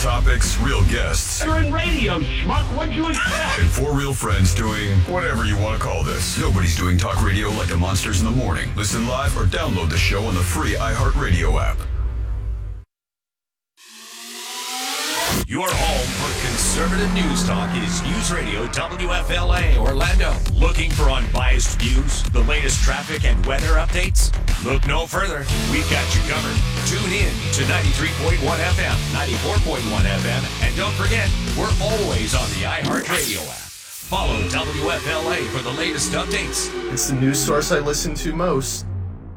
topics, real guests. You're in radio, schmuck. What'd you expect? And four real friends doing whatever you want to call this. Nobody's doing talk radio like the Monsters in the Morning. Listen live or download the show on the free iHeartRadio app. Your home for conservative news talk is News Radio WFLA Orlando. Looking for unbiased views, the latest traffic and weather updates? Look no further. We've got you covered. Tune in to 93.1 FM, 94.1 FM, and don't forget, we're always on the iHeartRadio app. Follow WFLA for the latest updates. It's the news source I listen to most.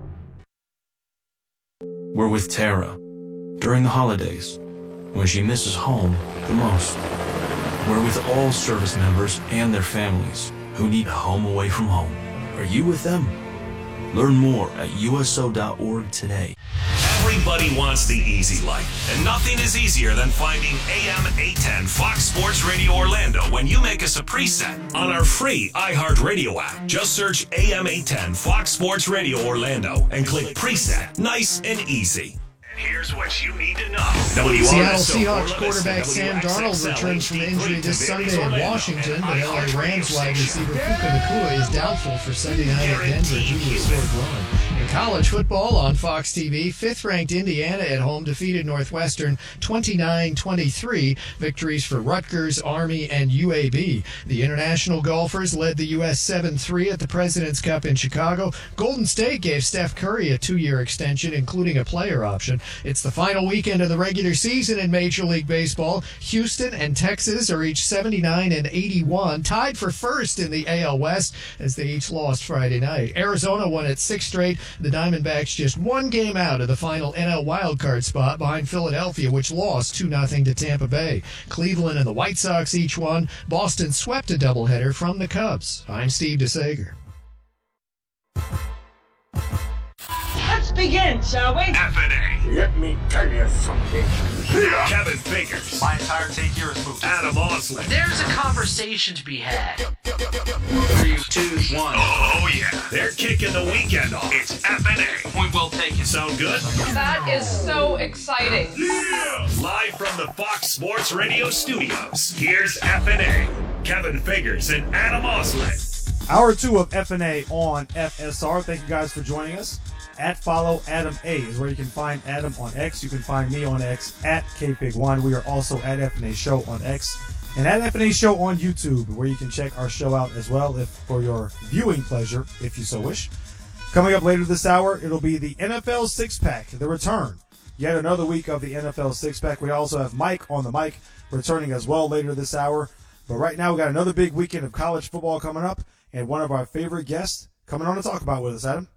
We're with Tara during the holidays, when she misses home the most. We're with all service members and their families who need a home away from home. Are you with them? Learn more at USO.org today. Everybody wants the easy life, and nothing is easier than finding AM 810 Fox Sports Radio Orlando when you make us a preset on our free iHeartRadio app. Just search AM 810 Fox Sports Radio Orlando and click preset. Nice and easy. Here's what you need to know. Seattle Seahawks quarterback Sam Darnold returns from injury this Sunday in Washington, but LA Rams wide receiver Puka Nacua is doubtful for Sunday night at Denver due to a sore groin. In college football on Fox TV, fifth-ranked Indiana at home defeated Northwestern 29-23. Victories for Rutgers, Army, and UAB. The international golfers led the U.S. 7-3 at the President's Cup in Chicago. Golden State gave Steph Curry a 2-year extension, including a player option. It's the final weekend of the regular season in Major League Baseball. Houston and Texas are each 79 and 81, tied for first in the AL West as they each lost Friday night. Arizona won its sixth straight. The Diamondbacks just one game out of the final NL wildcard spot behind Philadelphia, which lost 2-0 to Tampa Bay. Cleveland and the White Sox each won. Boston swept a doubleheader from the Cubs. I'm Steve DeSager. Let's begin, shall we? FNA. Let me tell you something. Kevin Figures. My entire take here is moved. Adam Osley. There's a conversation to be had. 3, 2, 1. Oh, yeah. They're kicking the weekend off. It's FNA. Point well taken. Sound good? That is so exciting. Yeah! Live from the Fox Sports Radio studios, here's FNA. Kevin Figures and Adam Osley. Hour 2 of FNA on FSR. Thank you guys for joining us. At follow Adam A is where you can find Adam on X. You can find me on X at KPig1. We are also at FNA Show on X and at FNA Show on YouTube, where you can check our show out as well if for your viewing pleasure, if you so wish. Coming up later this hour, it'll be the NFL Six-Pack, the return. Yet another week of the NFL Six-Pack. We also have Mike on the mic returning as well later this hour. But right now, we got another big weekend of college football coming up, and one of our favorite guests coming on to talk about with us, Adam.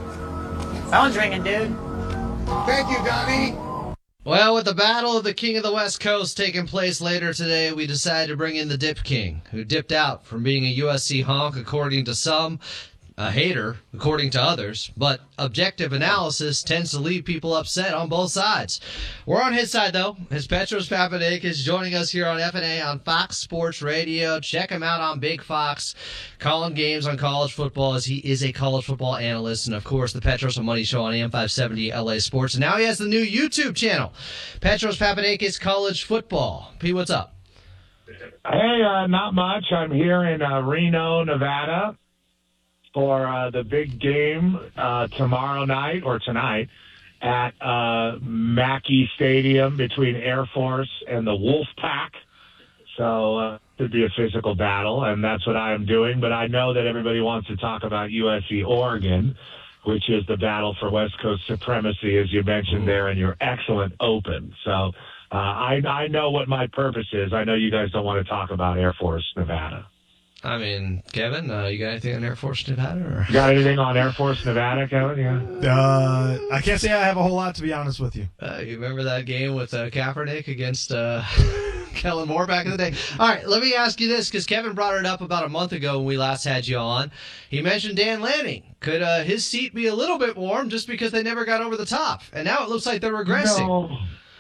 Phone's ringing, dude. Thank you, Donnie. Well, with the Battle of the King of the West Coast taking place later today, we decided to bring in the Dip King, who dipped out from being a USC honk, according to some, a hater, according to others, but objective analysis tends to leave people upset on both sides. We're on his side, though, as Petros Papadakis joining us here on FNA on Fox Sports Radio. Check him out on Big Fox, calling games on college football, as he is a college football analyst, and of course the Petros and Money Show on AM 570 LA Sports. And now he has the new YouTube channel, Petros Papadakis College Football. P, what's up? Hey, not much. I'm here in Reno, Nevada, for the big game tomorrow night or tonight at Mackey Stadium between Air Force and the Wolfpack. So it could be a physical battle, and that's what I am doing. But I know that everybody wants to talk about USC Oregon, which is the battle for West Coast supremacy, as you mentioned there in your excellent open. So I know what my purpose is. I know you guys don't want to talk about Air Force Nevada. I mean, Kevin, you got anything on Air Force Nevada? Or? Got anything on Air Force Nevada, Kevin? Yeah. I can't say I have a whole lot, to be honest with you. You remember that game with Kaepernick against Kellen Moore back in the day? All right, let me ask you this, because Kevin brought it up about a month ago when we last had you on. He mentioned Dan Lanning. Could his seat be a little bit warm just because they never got over the top? And now it looks like they're regressing.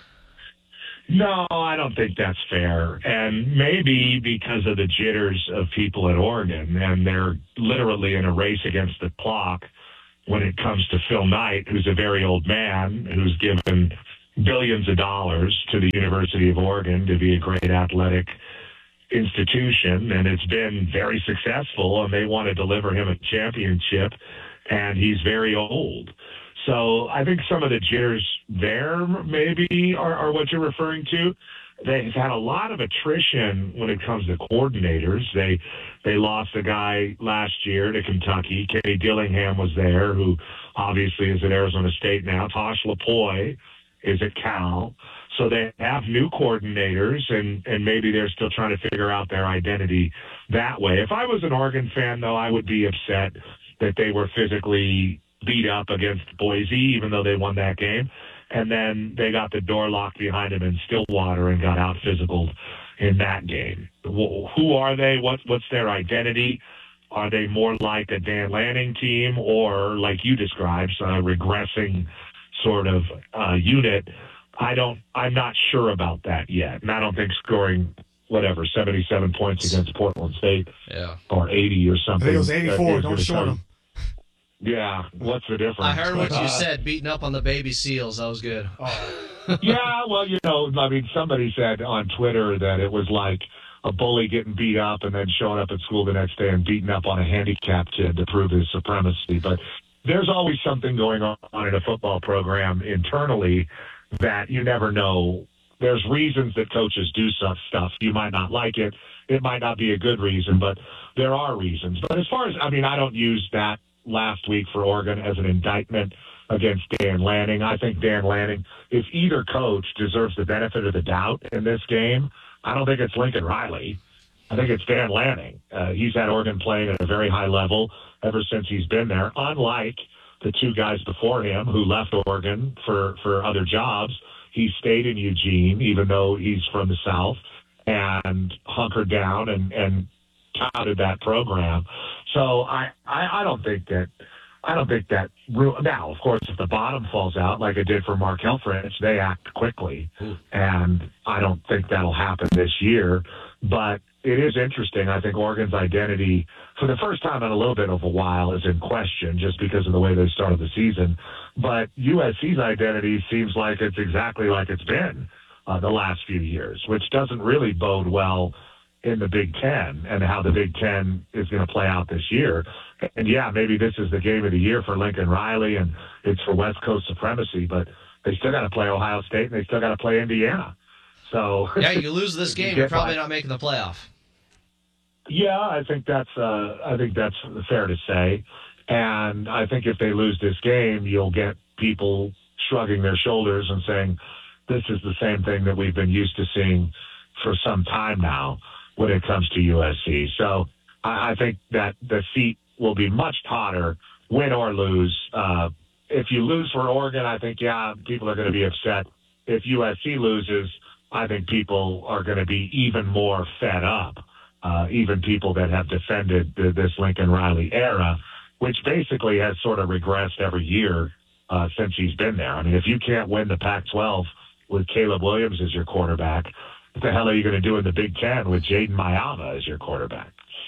No, I don't think that's fair. And maybe because of the jitters of people at Oregon, and they're literally in a race against the clock when it comes to Phil Knight, who's a very old man, who's given billions of dollars to the University of Oregon to be a great athletic institution, and it's been very successful, and they want to deliver him a championship, and he's very old. So I think some of the jitters there maybe are what you're referring to. They've had a lot of attrition when it comes to coordinators. They lost a guy last year to Kentucky. Kenny Dillingham was there, who obviously is at Arizona State now. Tosh Lapoy is at Cal. So they have new coordinators, and maybe they're still trying to figure out their identity that way. If I was an Oregon fan, though, I would be upset that they were physically beat up against Boise, even though they won that game. And then they got the door locked behind them in Stillwater and got out physicaled in that game. Who are they? What's their identity? Are they more like a Dan Lanning team, or like you described, a regressing sort of unit? I'm not sure about that yet. And I don't think scoring 77 points against Portland State or 80 or something. I think it was 84. Don't short them. Yeah, what's the difference? I heard what you said, beating up on the baby seals. That was good. Yeah, well, somebody said on Twitter that it was like a bully getting beat up and then showing up at school the next day and beating up on a handicapped kid to prove his supremacy. But there's always something going on in a football program internally that you never know. There's reasons that coaches do stuff. You might not like it. It might not be a good reason, but there are reasons. But as far as, I don't use that last week for Oregon as an indictment against Dan Lanning. I think Dan Lanning, if either coach deserves the benefit of the doubt in this game, I don't think it's Lincoln Riley. I think it's Dan Lanning. He's had Oregon playing at a very high level ever since he's been there, unlike the two guys before him who left Oregon for other jobs. He stayed in Eugene, even though he's from the South, and hunkered down and touted that program. So I don't think that. Now, of course, if the bottom falls out like it did for Mark Helfrich, they act quickly, and I don't think that'll happen this year. But it is interesting. I think Oregon's identity, for the first time in a little bit of a while, is in question just because of the way they started the season. But USC's identity seems like it's exactly like it's been the last few years, which doesn't really bode well in the Big Ten and how the Big Ten is going to play out this year. And yeah, maybe this is the game of the year for Lincoln Riley and it's for West Coast supremacy, but they still got to play Ohio State and they still got to play Indiana. So yeah, you lose this game, you're probably not making the playoff. Yeah, I think that's fair to say. And I think if they lose this game, you'll get people shrugging their shoulders and saying, this is the same thing that we've been used to seeing for some time now when it comes to USC. So I think that the seat will be much hotter, win or lose. If you lose for Oregon, I think, people are going to be upset. If USC loses, I think people are going to be even more fed up, even people that have defended this Lincoln Riley era, which basically has sort of regressed every year since he's been there. I mean, if you can't win the Pac-12 with Caleb Williams as your quarterback, what the hell are you going to do in the Big Ten with Jaden Mayama as your quarterback?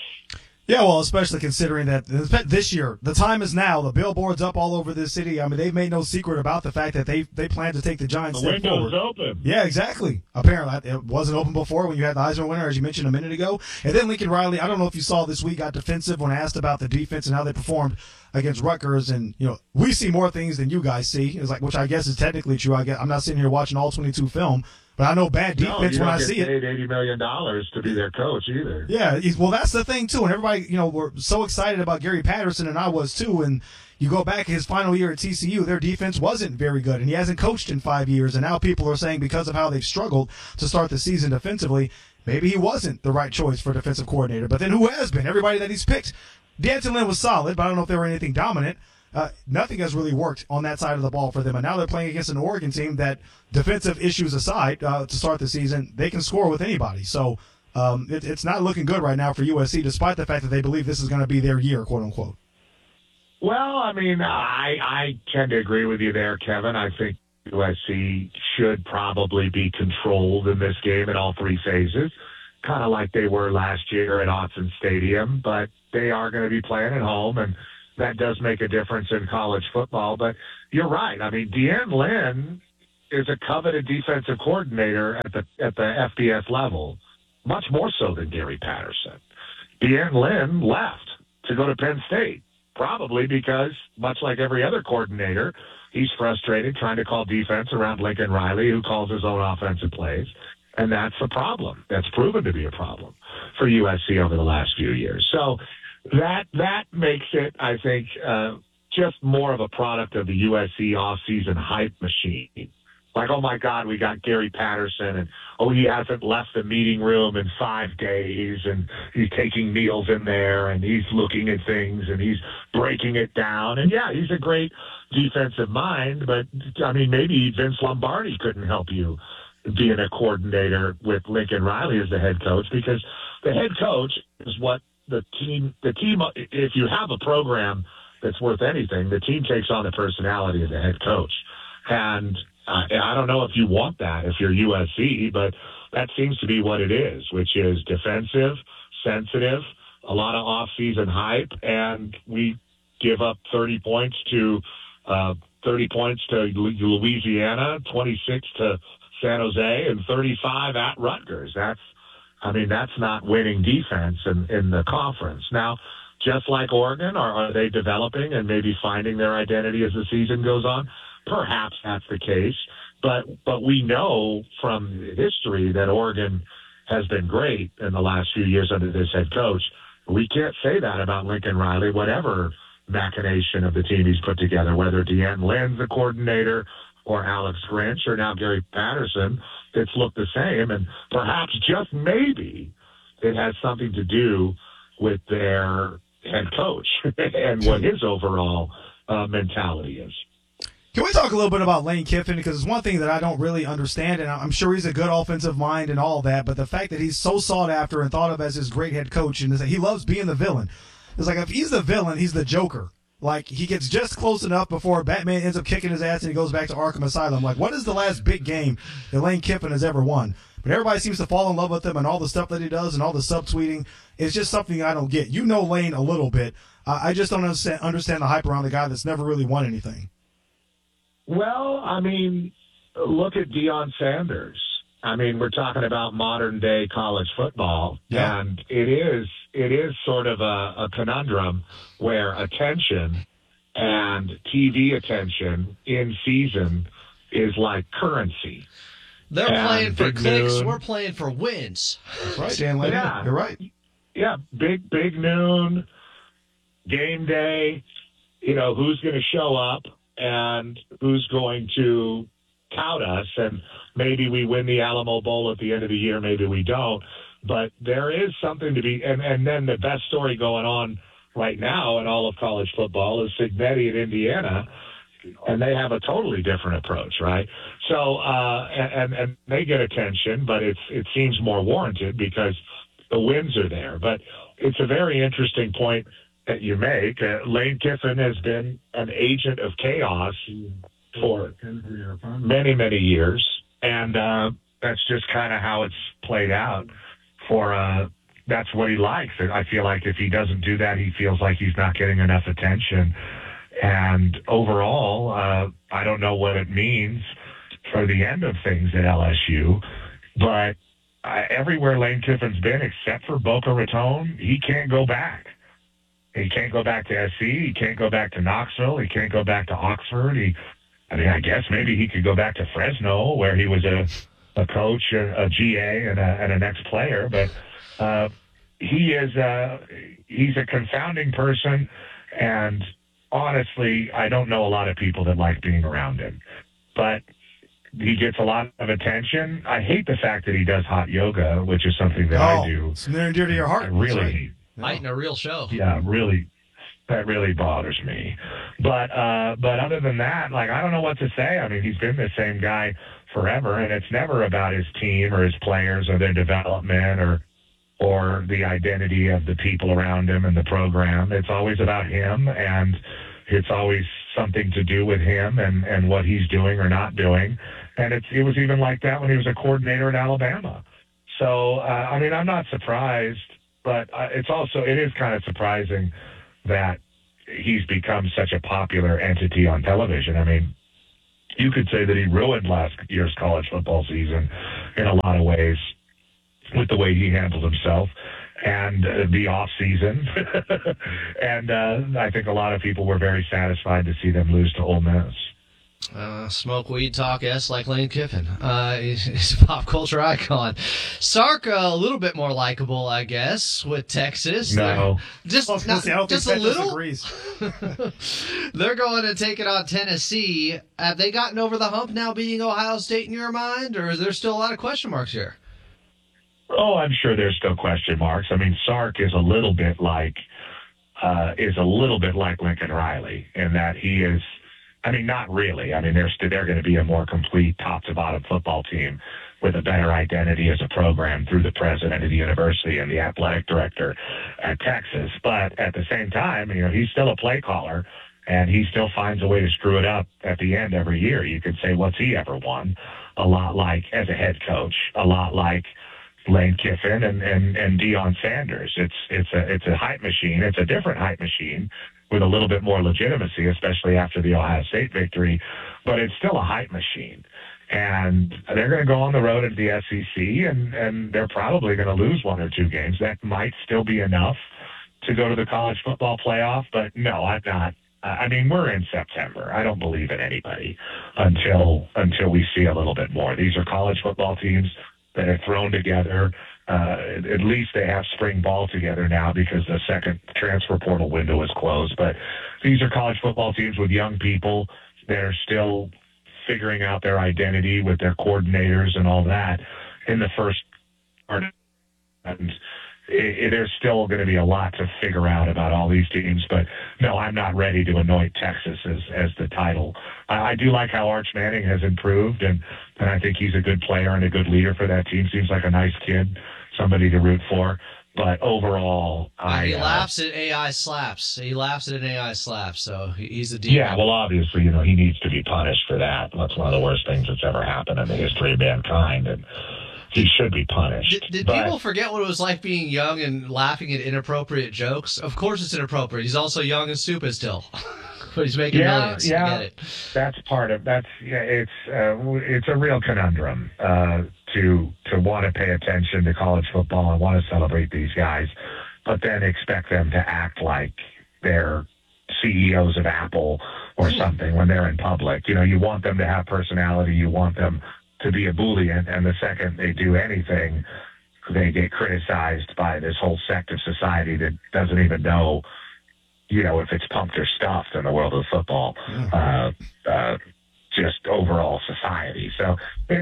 Yeah, well, especially considering that this year, the time is now. The billboard's up all over this city. I mean, they've made no secret about the fact that they plan to take the Giants step forward. The window's open. Yeah, exactly. Apparently, it wasn't open before when you had the Heisman winner, as you mentioned a minute ago. And then Lincoln Riley, I don't know if you saw this week, got defensive when asked about the defense and how they performed against Rutgers. And, we see more things than you guys see, which I guess is technically true. I'm not sitting here watching all 22 film. But I know bad defense when I see it. You don't get paid $80 million to be their coach either. Yeah, well, that's the thing, too. And everybody, we're so excited about Gary Patterson, and I was, too. And you go back his final year at TCU, their defense wasn't very good. And he hasn't coached in 5 years. And now people are saying because of how they've struggled to start the season defensively, maybe he wasn't the right choice for defensive coordinator. But then who has been? Everybody that he's picked. D'Anton Lynn was solid, but I don't know if they were anything dominant. Nothing has really worked on that side of the ball for them. And now they're playing against an Oregon team that, defensive issues aside, to start the season, they can score with anybody. So it's not looking good right now for USC, despite the fact that they believe this is going to be their year, quote unquote. Well, I mean, I tend to agree with you there, Kevin. I think USC should probably be controlled in this game in all three phases, kind of like they were last year at Autzen Stadium. But they are going to be playing at home, and that does make a difference in college football. But you're right. I mean, D'Anton Lynn is a coveted defensive coordinator at the FBS level, much more so than Gary Patterson. Deanne Lynn left to go to Penn State, probably because, much like every other coordinator, he's frustrated trying to call defense around Lincoln Riley, who calls his own offensive plays. And that's a problem. That's proven to be a problem for USC over the last few years. So that makes it, I think, just more of a product of the USC offseason hype machine. Like, oh, my God, we got Gary Patterson, and, oh, he hasn't left the meeting room in 5 days, and he's taking meals in there, and he's looking at things, and he's breaking it down. And, yeah, he's a great defensive mind, but, I mean, maybe Vince Lombardi couldn't help you being a coordinator with Lincoln Riley as the head coach, because the head coach is what the team, if you have a program that's worth anything, the team takes on the personality of the head coach. And I don't know if you want that if you're USC, but that seems to be what it is, which is defensive, sensitive, a lot of off-season hype, and we give up 30 points to Louisiana, 26 to San Jose, and 35 at Rutgers. That's not winning defense in the conference. Now, just like Oregon, are they developing and maybe finding their identity as the season goes on? Perhaps that's the case, but we know from history that Oregon has been great in the last few years under this head coach. We can't say that about Lincoln Riley, whatever machination of the team he's put together, whether Deanne Lynn's the coordinator or Alex Grinch or now Gary Patterson. It's looked the same, and perhaps just maybe it has something to do with their head coach and what his overall mentality is. Can we talk a little bit about Lane Kiffin? Because it's one thing that I don't really understand, and I'm sure he's a good offensive mind and all that, but the fact that he's so sought after and thought of as his great head coach, and he loves being the villain. It's like if he's the villain, he's the Joker. Like, he gets just close enough before Batman ends up kicking his ass and he goes back to Arkham Asylum. Like, what is the last big game that Lane Kiffin has ever won? But everybody seems to fall in love with him, and all the stuff that he does and all the subtweeting is just something I don't get. You know Lane a little bit. I just don't understand the hype around the guy that's never really won anything. Well, I mean, look at Deion Sanders. I mean, we're talking about modern day college football, and it is sort of a conundrum where attention and TV attention in season is like currency. They're playing for clicks. We're playing for wins. That's right, Dan Lane. Yeah. You're right. Yeah, big noon, game day. You know, who's going to show up and who's going to tout us, and maybe we win the Alamo Bowl at the end of the year, maybe we don't. But there is something to be, and then the best story going on right now in all of college football is Cignetti at Indiana, and they have a totally different approach, right? So, and they get attention, but it seems more warranted because the wins are there. But it's a very interesting point that you make. Lane Kiffin has been an agent of chaos for many, many years, and that's just kind of how it's played out. That's what he likes. I feel like if he doesn't do that, he feels like he's not getting enough attention. And overall, I don't know what it means for the end of things at LSU, but everywhere Lane Kiffin's been, except for Boca Raton, he can't go back. He can't go back to SC. He can't go back to Knoxville. He can't go back to Oxford. I guess maybe he could go back to Fresno, where he was a coach, a GA, and an ex-player. But he's a confounding person, and honestly, I don't know a lot of people that like being around him. But he gets a lot of attention. I hate the fact that he does hot yoga, which is something that I do. It's near and dear to your heart. I really hate. Fighting a real show. Yeah, really. That really bothers me. But other than that, like, I don't know what to say. I mean, he's been the same guy forever, and it's never about his team or his players or their development or the identity of the people around him and the program. It's always about him, and it's always something to do with him and what he's doing or not doing. And it was even like that when he was a coordinator at Alabama. So, I mean, I'm not surprised, but it is kind of surprising that he's become such a popular entity on television. I mean, you could say that he ruined last year's college football season in a lot of ways with the way he handled himself and the off season. And I think a lot of people were very satisfied to see them lose to Ole Miss. Smoke weed, talk S like Lane Kiffin. He's a pop culture icon. Sark, a little bit more likable, I guess, with Texas. No. Just a little. Agrees. They're going to take it on Tennessee. Have they gotten over the hump now being Ohio State in your mind, or is there still a lot of question marks here? Oh, I'm sure there's still question marks. I mean, Sark is a little bit like Lincoln Riley in that he is. I mean, not really. I mean, they're going to be a more complete top-to-bottom football team with a better identity as a program through the president of the university and the athletic director at Texas. But at the same time, he's still a play caller, and he still finds a way to screw it up at the end every year. You could say, what's he ever won? A lot like, as a head coach, a lot like Lane Kiffin and Deion Sanders. It's a hype machine. It's a different hype machine with a little bit more legitimacy, especially after the Ohio State victory, but it's still a hype machine. And they're going to go on the road into the SEC, and they're probably going to lose one or two games. That might still be enough to go to the college football playoff, but no, I'm not. I mean, we're in September. I don't believe in anybody until we see a little bit more. These are college football teams that are thrown together. At least they have spring ball together now because the second transfer portal window is closed. But these are college football teams with young people that are still figuring out their identity with their coordinators and all that in the first part. And there's still going to be a lot to figure out about all these teams. But no, I'm not ready to anoint Texas as the title. I do like how Arch Manning has improved, and I think he's a good player and a good leader for that team. Seems like a nice kid, somebody to root for. But overall, he laughs at AI slaps. He laughs at an AI slap, so he's a demon. Yeah, well, obviously, he needs to be punished for that. That's one of the worst things that's ever happened in the history of mankind, and he should be punished. Did people forget what it was like being young and laughing at inappropriate jokes? Of course it's inappropriate. He's also young and stupid still. But he's making millions. Yeah, I get it. That's part of that's. Yeah, it's a real conundrum to want to pay attention to college football and want to celebrate these guys, but then expect them to act like they're CEOs of Apple or something when they're in public. You want them to have personality. You want them to be a Boolean, and the second they do anything, they get criticized by this whole sect of society that doesn't even know, if it's pumped or stuffed in the world of football, just overall society. So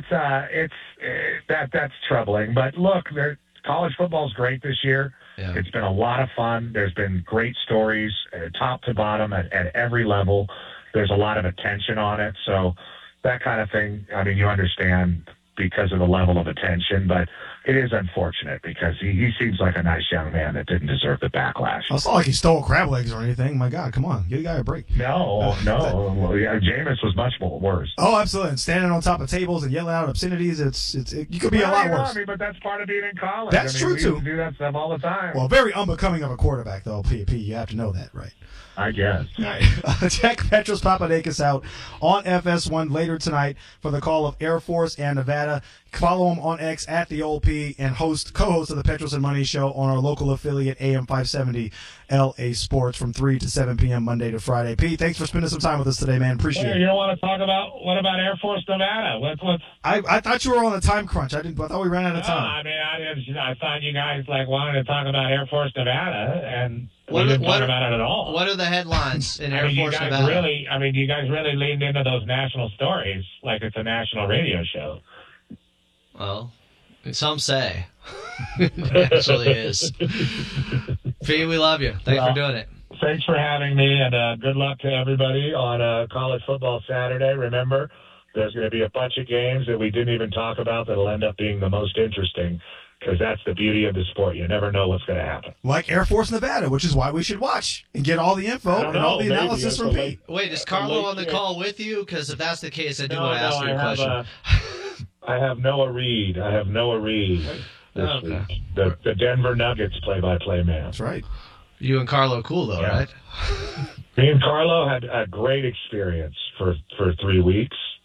that's troubling. But look, college football is great this year. Yeah. It's been a lot of fun. There's been great stories, top to bottom at every level. There's a lot of attention on it. So that kind of thing, I mean, you understand because of the level of attention, but it is unfortunate because he seems like a nice young man that didn't deserve the backlash. It's not like he stole crab legs or anything. My God, come on. Give the guy a break. No. Well, yeah, Jameis was much more worse. Oh, absolutely. And standing on top of tables and yelling out obscenities, you could be a lot worse. I mean, but that's part of being in college. That's true, too. We do that stuff all the time. Well, very unbecoming of a quarterback, though, P. You have to know that, right? I guess. Check Petros Papadakis out on FS1 later tonight for the call of Air Force and Nevada. Follow him on X at the old P and co-host of the Petros and Money Show on our local affiliate AM 570 LA Sports from 3 to 7 p.m. Monday to Friday. P, thanks for spending some time with us today, man. Appreciate it. You don't want to talk about what about Air Force Nevada? I thought you were on a time crunch. I thought we ran out of time. I mean, I thought you guys wanted to talk about Air Force Nevada, and we didn't talk about it at all. What are the headlines in Air Force Nevada? You guys really leaned into those national stories like it's a national radio show. Well, some say it actually is. P, we love you. Thanks for doing it. Thanks for having me, and good luck to everybody on College Football Saturday. Remember, there's going to be a bunch of games that we didn't even talk about that'll end up being the most interesting, because that's the beauty of the sport. You never know what's going to happen. Like Air Force Nevada, which is why we should watch and get all the info and all the analysis from Pete. Wait, is Carlo on the call with you? Because if that's the case, I do want to ask you a question. I have Noah Reed. This week. The Denver Nuggets play-by-play man. That's right. You and Carlo cool, though, right? Me and Carlo had a great experience for 3 weeks,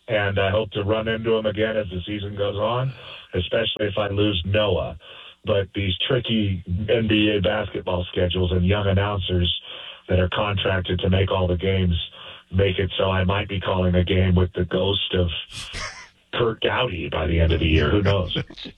and I hope to run into him again as the season goes on, especially if I lose Noah. But these tricky NBA basketball schedules and young announcers that are contracted to make all the games make it so I might be calling a game with the ghost of Kurt Gowdy by the end of the year. Who knows?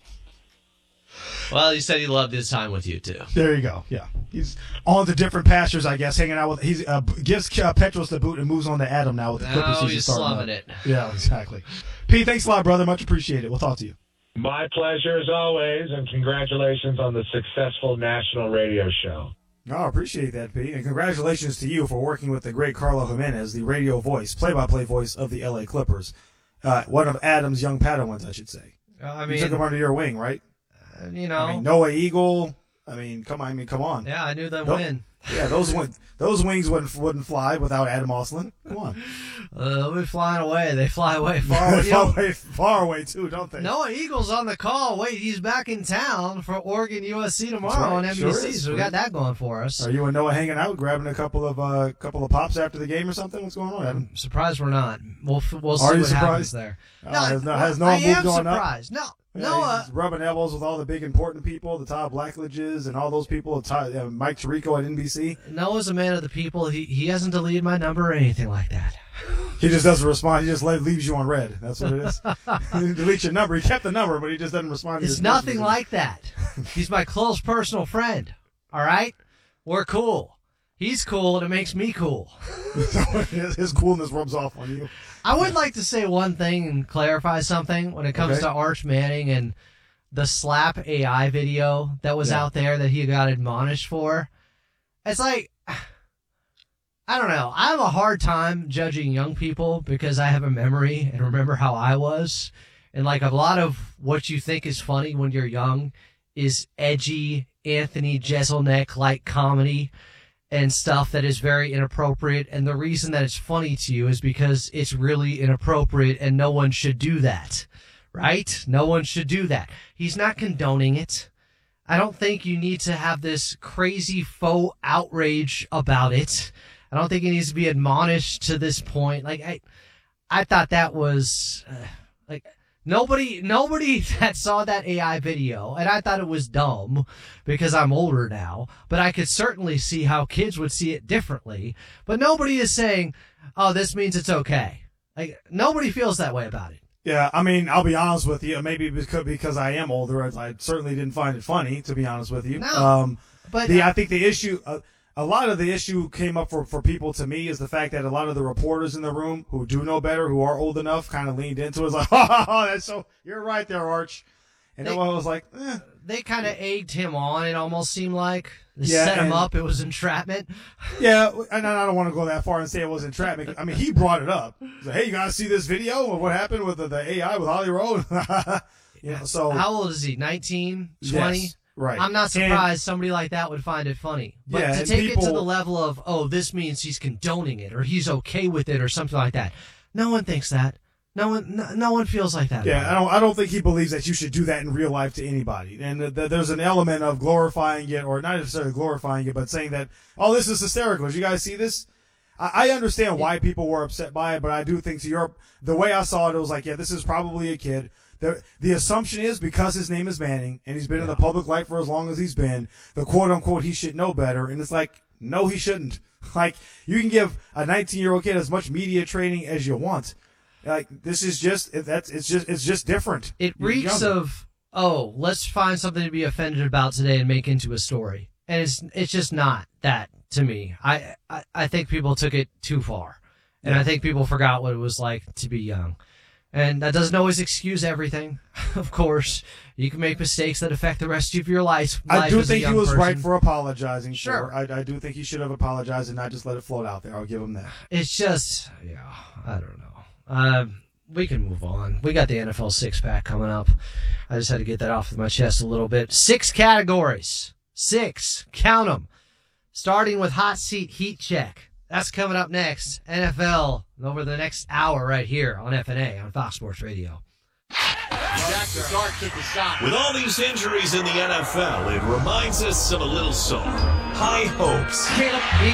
Well, he said he loved his time with you, too. There you go. Yeah. He's on to different pastures, I guess, hanging out with. He gives Petros the boot and moves on to Adam now with the Clippers season he's starting slumming up. it. Yeah, exactly. Pete, thanks a lot, brother. Much appreciated. We'll talk to you. My pleasure as always, and congratulations on the successful national radio show. Oh, I appreciate that, Pete. And congratulations to you for working with the great Carlo Jimenez, the radio voice, play-by-play voice of the L.A. Clippers. One of Adam's young Padawans, I should say. You took him under your wing, right? Noah Eagle. Come on. Yeah, I knew them win. Yeah, those wings wouldn't fly without Adam Oslin. Come on. They'll be flying away. They fly away far away. Far away, too, don't they? Noah Eagle's on the call. Wait, he's back in town for Oregon USC tomorrow on NBC. Sure so we got that going for us. Are you and Noah hanging out, grabbing a couple of pops after the game or something? What's going on, Adam? I'm surprised we're not. We'll see what happens there. Has Noah moved on up? Surprised. No. Yeah, Noah he's rubbing elbows with all the big important people, the Todd Blackledges and all those people, Mike Tirico at NBC. Noah's a man of the people. He hasn't deleted my number or anything like that. He just doesn't respond. He just leaves you on red. That's what it is. He deletes your number. He kept the number, but he just doesn't respond. It's nothing like that. He's my close personal friend. All right? We're cool. He's cool, and it makes me cool. His coolness rubs off on you. I would like to say one thing and clarify something when it comes to Arch Manning and the slap AI video that was out there that he got admonished for. It's like, I don't know. I have a hard time judging young people because I have a memory and remember how I was. And like a lot of what you think is funny when you're young is edgy Anthony Jeselnik-like comedy and stuff that is very inappropriate. And the reason that it's funny to you is because it's really inappropriate and no one should do that, right? No one should do that. He's not condoning it. I don't think you need to have this crazy faux outrage about it. I don't think it needs to be admonished to this point. Like, I thought that was, nobody that saw that AI video, and I thought it was dumb because I'm older now, but I could certainly see how kids would see it differently. But nobody is saying, oh, this means it's okay. Like, nobody feels that way about it. Yeah, I'll be honest with you. Maybe because I am older, I certainly didn't find it funny, to be honest with you. No, but I think the issue, a lot of the issue came up for people to me is the fact that a lot of the reporters in the room who do know better, who are old enough, kind of leaned into it. It's like, oh, that's so, you're right there, Arch. And no one was like, They kind of egged him on, it almost seemed like. They set him up. It was entrapment. Yeah, and I don't want to go that far and say it was entrapment. He brought it up. He's like, hey, you guys see this video of what happened with the AI with Holly Rowe? So how old is he? 19, 20? Yes, right. I'm not surprised somebody like that would find it funny. But to take it to the level of, oh, this means he's condoning it or he's okay with it or something like that. No one thinks that. No one feels like that. Yeah, I don't think he believes that you should do that in real life to anybody. And there's an element of glorifying it, or not necessarily glorifying it, but saying that, oh, this is hysterical. Did you guys see this? I understand why people were upset by it, but I do think the way I saw it, it was like, yeah, this is probably a kid. The assumption is because his name is Manning and he's been in the public light for as long as he's been, the quote unquote, he should know better. And it's like, no, he shouldn't. Like, you can give a 19-year-old kid as much media training as you want. Like, this is it's just different. It reeks of, oh, let's find something to be offended about today and make into a story. And it's just not that to me. I think people took it too far. And I think people forgot what it was like to be young. And that doesn't always excuse everything. Of course, you can make mistakes that affect the rest of your life. I do think he was right for apologizing. Sure. I do think he should have apologized and not just let it float out there. I'll give him that. It's just, I don't know. We can move on. We got the NFL six-pack coming up. I just had to get that off of my chest a little bit. 6 categories. 6. Count them. Starting with Hot Seat Heat Check. That's coming up next. NFL over the next hour right here on FNA on Fox Sports Radio. With all these injuries in the NFL, it reminds us of a little song. High hopes.